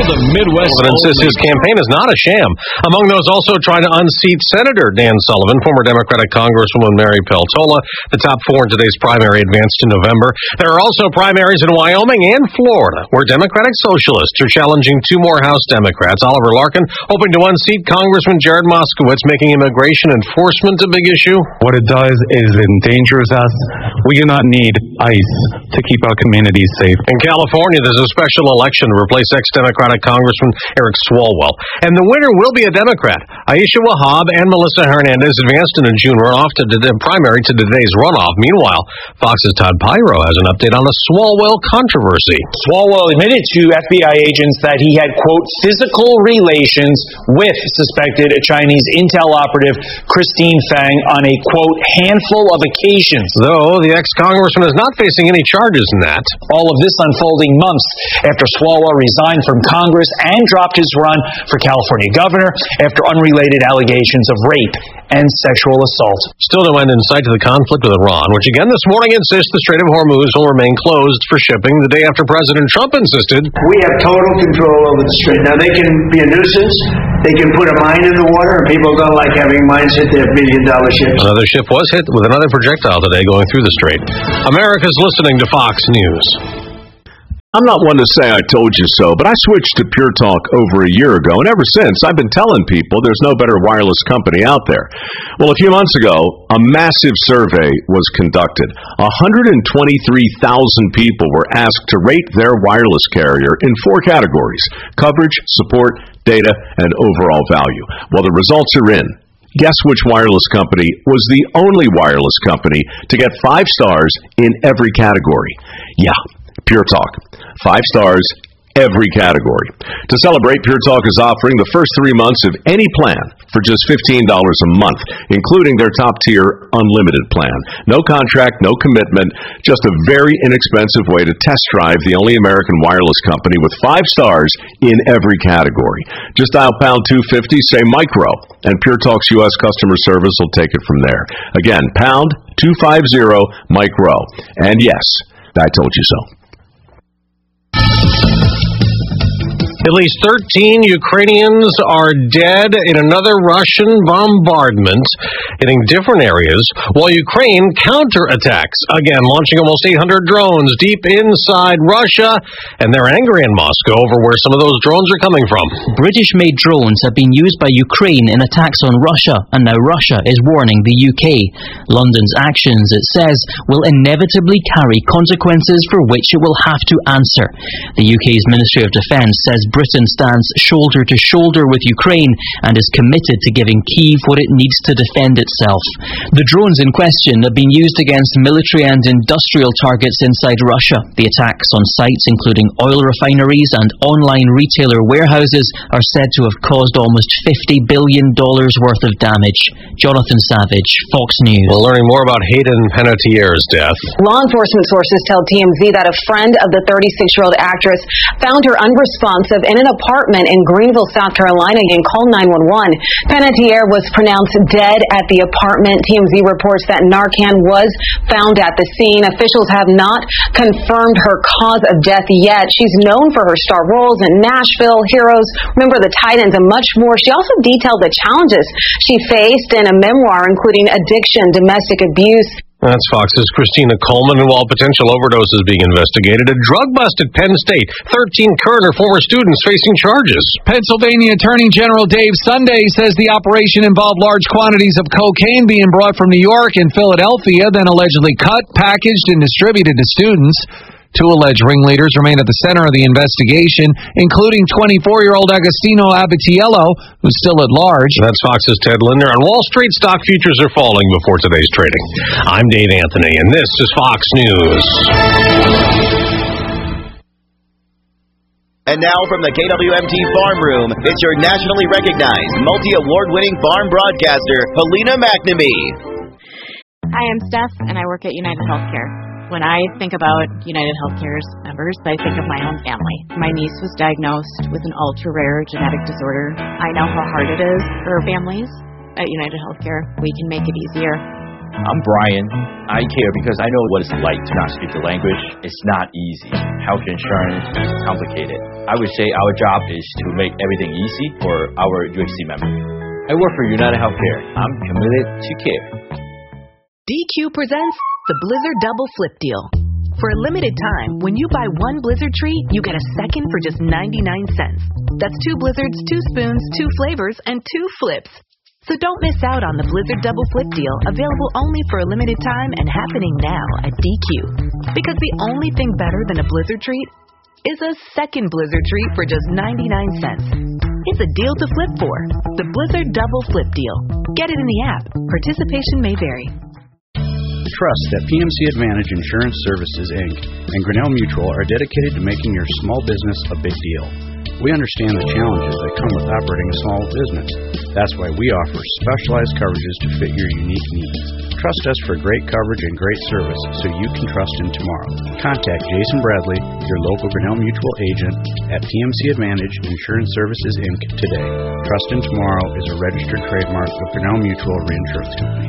the Midwest. Sullivan insists his campaign is not a sham. Among those also trying to unseat Senator Dan Sullivan, former Democratic Congresswoman Mary Peltola. The top four in today's primary advanced to November. There are also primaries in Wyoming and Florida, where Democratic Socialists are challenging two more House Democrats. Oliver Larkin hoping to unseat Congressman Jared Moskowitz, making immigration enforcement a big issue. What it does is it endangers us. We do not need ICE to keep our communities safe. In California, there's a special election to replace ex-Democratic Congressman Eric Swalwell. And the winner will be a Democrat. Aisha Wahab and Melissa Hernandez advanced in a June runoff to the primary to today's runoff. Meanwhile, Fox's Todd Pyro has an update on the Swalwell controversy. Swalwell admitted to FBI agents that he had, quote, physical relations with suspected Chinese intel operative Christine Fang on a, quote, handful of occasions. Though the ex-congressman is not facing any charges in that. All of this unfolding months after Swalwell resigned from Congress and dropped his run for California governor after unrelated allegations of rape and sexual assault. Still no end in sight to the conflict with Iran, which again this morning insists the Strait of Hormuz will remain closed for shipping the day after President Trump insisted. We have total control over the strait. Now, they can be a nuisance. They can put a mine in the water, and people don't like having mines hit their billion-dollar ships. Another ship was hit with another projectile today going through the strait. America's listening to Fox News. I'm not one to say I told you so, but I switched to Pure Talk over a year ago, and ever since, I've been telling people there's no better wireless company out there. Well, a few months ago, a massive survey was conducted. 123,000 people were asked to rate their wireless carrier in 4 categories: coverage, support, data, and overall value. Well, the results are in. Guess which wireless company was the only wireless company to get 5 stars in every category? Yeah, Pure Talk. 5 stars, every category. To celebrate, Pure Talk is offering the first 3 months of any plan for just $15 a month, including their top-tier unlimited plan. No contract, no commitment, just a very inexpensive way to test drive the only American wireless company with 5 stars in every category. Just dial pound 250, say micro, and Pure Talk's U.S. customer service will take it from there. Again, pound 250 micro. And yes, I told you so. At least 13 Ukrainians are dead in another Russian bombardment hitting different areas, while Ukraine counterattacks, again launching almost 800 drones deep inside Russia, and they're angry in Moscow over where some of those drones are coming from. British-made drones have been used by Ukraine in attacks on Russia, and now Russia is warning the UK. London's actions, it says, will inevitably carry consequences for which it will have to answer. The UK's Ministry of Defence says Britain stands shoulder to shoulder with Ukraine and is committed to giving Kyiv what it needs to defend itself. The drones in question have been used against military and industrial targets inside Russia. The attacks on sites including oil refineries and online retailer warehouses are said to have caused almost $50 billion worth of damage. Jonathan Savage, Fox News. We're learning more about Hayden Panettiere's death. Law enforcement sources tell TMZ that a friend of the 36-year-old actress found her unresponsive in an apartment in Greenville, South Carolina, and called 911. Panettiere was pronounced dead at the apartment. TMZ reports that Narcan was found at the scene. Officials have not confirmed her cause of death yet. She's known for her star roles in Nashville, Heroes, Remember the Titans, and much more. She also detailed the challenges she faced in a memoir, including addiction, domestic abuse. That's Fox's Christina Coleman, and while potential overdose is being investigated, a drug bust at Penn State. 13 current or former students facing charges. Pennsylvania Attorney General Dave Sunday says the operation involved large quantities of cocaine being brought from New York and Philadelphia, then allegedly cut, packaged, and distributed to students. 2 alleged ringleaders remain at the center of the investigation, including 24-year-old Agostino Abatiello, who's still at large. That's Fox's Ted Linder. On Wall Street, stock futures are falling before today's trading. I'm Dave Anthony, and this is Fox News. And now from the KWMT Farm Room, it's your nationally recognized, multi-award-winning farm broadcaster, Helena McNamee. Hi, I'm Steph, and I work at United Healthcare. When I think about United Healthcare's members, I think of my own family. My niece was diagnosed with an ultra-rare genetic disorder. I know how hard it is for families. At United Healthcare, we can make it easier. I'm Brian. I care because I know what it's like to not speak the language. It's not easy. Health insurance is complicated. I would say our job is to make everything easy for our UHC members. I work for United Healthcare. I'm committed to care. DQ presents the Blizzard Double Flip Deal. For a limited time, when you buy one Blizzard treat, you get a second for just 99 cents. That's 2 Blizzards, 2 spoons, 2 flavors, and 2 flips. So don't miss out on the Blizzard Double Flip Deal, available only for a limited time and happening now at DQ. Because the only thing better than a Blizzard treat is a second Blizzard treat for just 99 cents. It's a deal to flip for. The Blizzard Double Flip Deal. Get it in the app. Participation may vary. Trust that PMC Advantage Insurance Services, Inc. and Grinnell Mutual are dedicated to making your small business a big deal. We understand the challenges that come with operating a small business. That's why we offer specialized coverages to fit your unique needs. Trust us for great coverage and great service so you can trust in tomorrow. Contact Jason Bradley, your local Grinnell Mutual agent at PMC Advantage Insurance Services, Inc. today. Trust in Tomorrow is a registered trademark of Grinnell Mutual Reinsurance Company.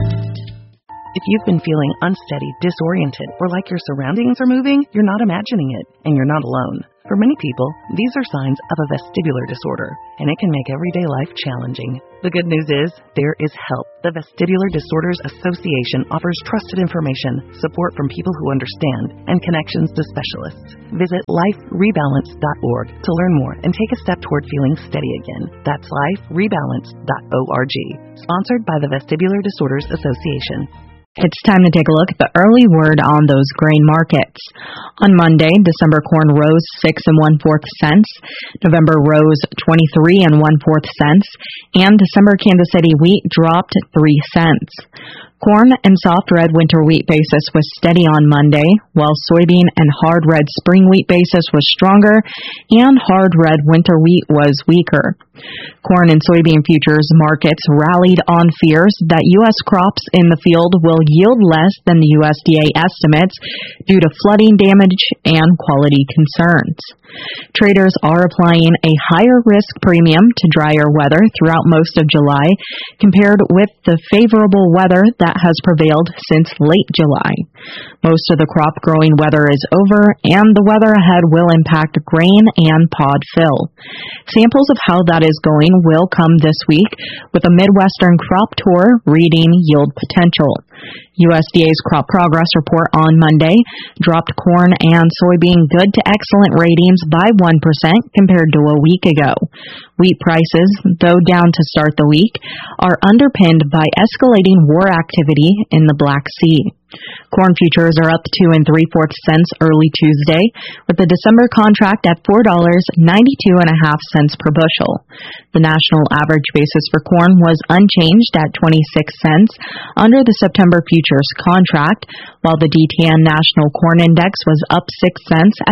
If you've been feeling unsteady, disoriented, or like your surroundings are moving, you're not imagining it, and you're not alone. For many people, these are signs of a vestibular disorder, and it can make everyday life challenging. The good news is, there is help. The Vestibular Disorders Association offers trusted information, support from people who understand, and connections to specialists. Visit liferebalance.org to learn more and take a step toward feeling steady again. That's liferebalance.org. Sponsored by the Vestibular Disorders Association. It's time to take a look at the early word on those grain markets. On Monday, December corn rose 6 1/4 cents, November rose 23 1/4 cents, and December Kansas City wheat dropped 3 cents. Corn and soft red winter wheat basis was steady on Monday, while soybean and hard red spring wheat basis was stronger, and hard red winter wheat was weaker. Corn and soybean futures markets rallied on fears that U.S. crops in the field will yield less than the USDA estimates due to flooding damage and quality concerns. Traders are applying a higher risk premium to drier weather throughout most of July compared with the favorable weather that has prevailed since late July. Most of the crop growing weather is over, and the weather ahead will impact grain and pod fill. Samples of how that is going will come this week with a Midwestern crop tour reading yield potential. USDA's crop progress report on Monday dropped corn and soybean good to excellent ratings by 1% compared to a week ago. Wheat prices, though down to start the week, are underpinned by escalating war activity in the Black Sea. Corn futures are up 2 3/4 cents early Tuesday, with the December contract at $4.92.5 per bushel. The national average basis for corn was unchanged at 26 cents under the September futures contract, while the DTN National Corn Index was up 6 cents at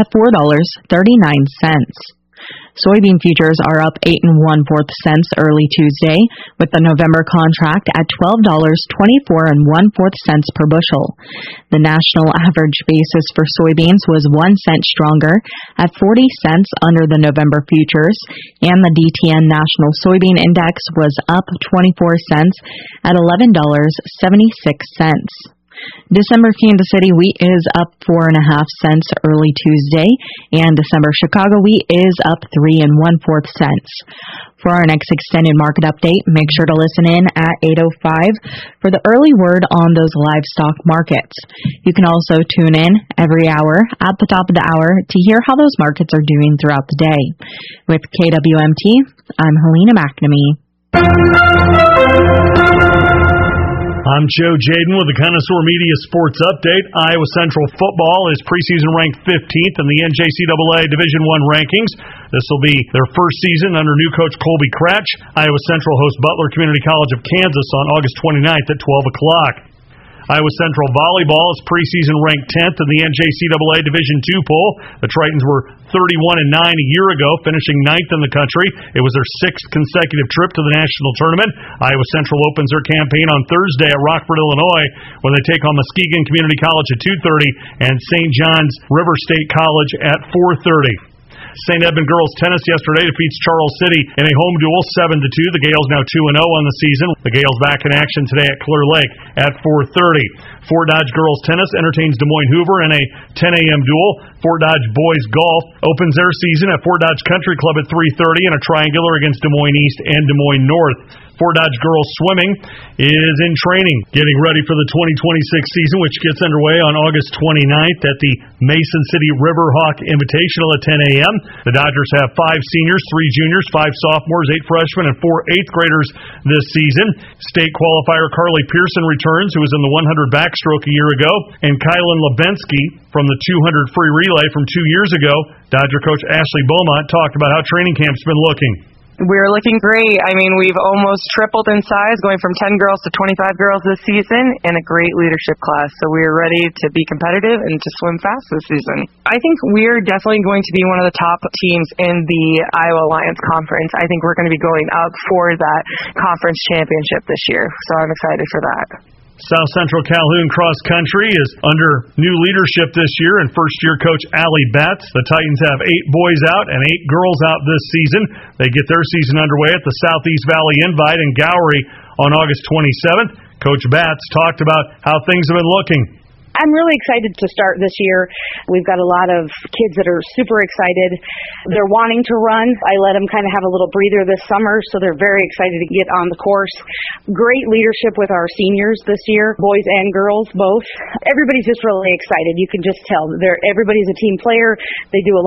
$4.39. Soybean futures are up 8 1/4 cents early Tuesday, with the November contract at $12.24 1/4 per bushel. The national average basis for soybeans was 1 cent stronger at 40 cents under the November futures, and the DTN National Soybean Index was up 24 cents at $11.76. December Kansas City wheat is up 4 1/2 cents early Tuesday, and December Chicago wheat is up 3 1/4 cents. For our next extended market update, make sure to listen in at 8:05 for the early word on those livestock markets. You can also tune in every hour at the top of the hour to hear how those markets are doing throughout the day. With KWMT, I'm Helena McNamee. I'm Joe Jaden with the Connoisseur Media Sports Update. Iowa Central football is preseason ranked 15th in the NJCAA Division I rankings. This will be their first season under new coach Colby Cratch. Iowa Central hosts Butler Community College of Kansas on August 29th at 12 o'clock. Iowa Central volleyball is preseason ranked 10th in the NJCAA Division II poll. The Tritons were 31-9 a year ago, finishing 9th in the country. It was their 6th consecutive trip to the national tournament. Iowa Central opens their campaign on Thursday at Rockford, Illinois, when they take on Muskegon Community College at 2:30 and St. John's River State College at 4:30. St. Edmund girls tennis yesterday defeats Charles City in a home duel 7-2. The Gales now 2-0 on the season. The Gales back in action today at Clear Lake at 4:30. Fort Dodge girls tennis entertains Des Moines Hoover in a 10 a.m. duel. Fort Dodge boys golf opens their season at Fort Dodge Country Club at 3:30 in a triangular against Des Moines East and Des Moines North. Fort Dodge girls swimming is in training, getting ready for the 2026 season, which gets underway on August 29th at the Mason City Riverhawk Invitational at 10 a.m. The Dodgers have 5 seniors, 3 juniors, 5 sophomores, 8 freshmen, and 4 eighth graders this season. State qualifier Carly Pearson returns, who was in the 100 backstroke a year ago, and Kylan Lebensky from the 200 free relay from 2 years ago. Dodger coach Ashley Beaumont talked about how training camp's been looking. We're looking great. I mean, we've almost tripled in size, going from 10 girls to 25 girls this season, and a great leadership class. So we're ready to be competitive and to swim fast this season. I think we're definitely going to be one of the top teams in the Iowa Alliance Conference. I think we're going to be going up for that conference championship this year. So I'm excited for that. South Central Calhoun Cross Country is under new leadership this year, and first-year coach Allie Betts. The Titans have 8 boys out and 8 girls out this season. They get their season underway at the Southeast Valley Invite in Gowrie on August 27th. Coach Betts talked about how things have been looking. I'm really excited to start this year. We've got a lot of kids that are super excited. They're wanting to run. I let them kind of have a little breather this summer, so they're very excited to get on the course. Great leadership with our seniors this year, boys and girls, both. Everybody's just really excited. You can just tell. Everybody's a team player. They do a lot